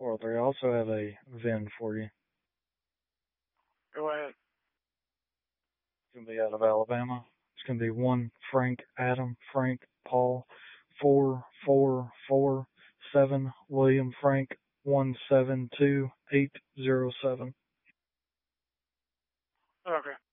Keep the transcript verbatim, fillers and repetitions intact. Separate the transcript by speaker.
Speaker 1: four oh three. I also have a V I N for you.
Speaker 2: Go ahead.
Speaker 1: It's going to be out of Alabama. It's going to be one Frank Adam Frank Paul four four four seven William Frank one seven two eight zero seven.
Speaker 2: Okay.